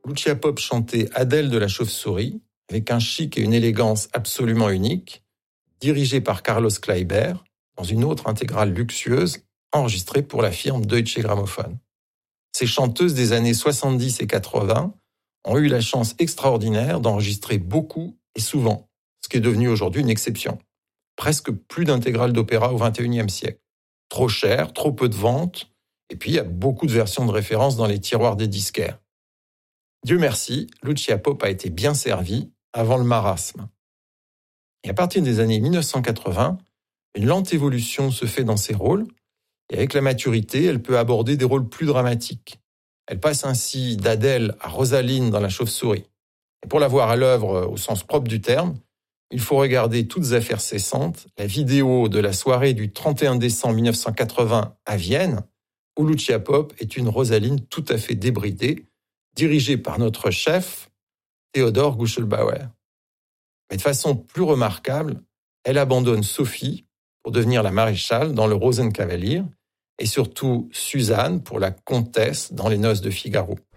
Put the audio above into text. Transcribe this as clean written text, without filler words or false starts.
Lucia Pop chantait Adèle de la Chauve-souris, avec un chic et une élégance absolument uniques, dirigée par Carlos Kleiber, dans une autre intégrale luxueuse, enregistrée pour la firme Deutsche Grammophon. Ces chanteuses des années 70 et 80 ont eu la chance extraordinaire d'enregistrer beaucoup et souvent, ce qui est devenu aujourd'hui une exception. Presque plus d'intégrales d'opéra au XXIe siècle. Trop cher, trop peu de ventes, et puis il y a beaucoup de versions de référence dans les tiroirs des disquaires. Dieu merci, Lucia Pop a été bien servie avant le marasme. Et à partir des années 1980, une lente évolution se fait dans ses rôles, et avec la maturité, elle peut aborder des rôles plus dramatiques. Elle passe ainsi d'Adèle à Rosaline dans La Chauve-souris. Et pour la voir à l'œuvre au sens propre du terme, il faut regarder Toutes affaires cessantes, la vidéo de la soirée du 31 décembre 1980 à Vienne, où Lucia Pop est une Rosaline tout à fait débridée, dirigée par notre chef, Theodor Guschelbauer. Mais de façon plus remarquable, elle abandonne Sophie pour devenir la maréchale dans le Rosenkavalier et surtout Suzanne pour la comtesse dans Les Noces de Figaro.